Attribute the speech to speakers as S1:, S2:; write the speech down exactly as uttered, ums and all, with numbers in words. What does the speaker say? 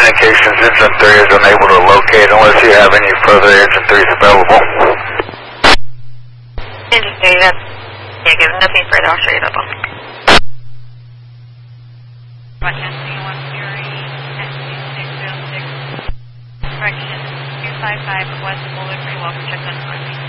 S1: indications engine three is unable to locate unless you have any further engine threes available.
S2: Engine three, that's, yeah, give nothing further, I'll show you that one.
S3: Washington one Fury, N two six zero six, correction two five five West Boulder Free Walker, check on